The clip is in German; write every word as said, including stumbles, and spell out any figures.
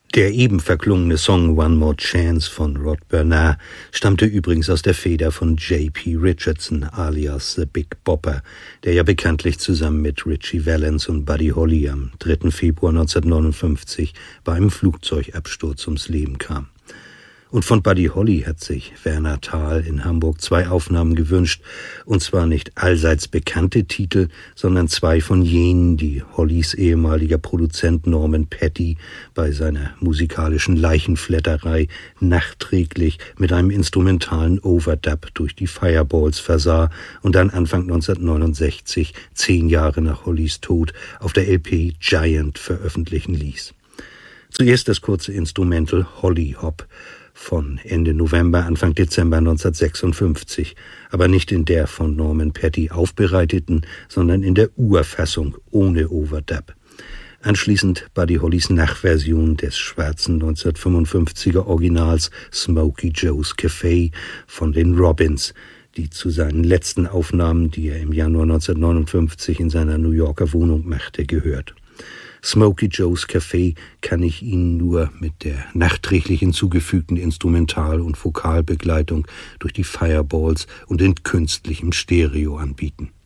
Der eben verklungene Song One More Chance von Rod Bernard stammte übrigens aus der Feder von J P Richardson alias The Big Bopper, der ja bekanntlich zusammen mit Ritchie Valens und Buddy Holly am dritten Februar neunzehnhundertneunundfünfzig bei einem Flugzeugabsturz ums Leben kam. Und von Buddy Holly hat sich Werner Thal in Hamburg zwei Aufnahmen gewünscht, und zwar nicht allseits bekannte Titel, sondern zwei von jenen, die Hollys ehemaliger Produzent Norman Petty bei seiner musikalischen Leichenflatterei nachträglich mit einem instrumentalen Overdub durch die Fireballs versah und dann Anfang neunzehnhundertneunundsechzig, zehn Jahre nach Hollys Tod, auf der L P Giant veröffentlichen ließ. Zuerst das kurze Instrumental Holly Hop von Ende November, Anfang Dezember neunzehnhundertsechsundfünfzig, aber nicht in der von Norman Petty aufbereiteten, sondern in der Urfassung ohne Overdub. Anschließend Buddy Hollys Nachversion des schwarzen neunzehnhundertfünfundfünfziger Originals Smokey Joe's Cafe von den Robins, die zu seinen letzten Aufnahmen, die er im Januar neunzehnhundertneunundfünfzig in seiner New Yorker Wohnung machte, gehört. Smokey Joe's Cafe kann ich Ihnen nur mit der nachträglich hinzugefügten Instrumental- und Vokalbegleitung durch die Fireballs und in künstlichem Stereo anbieten.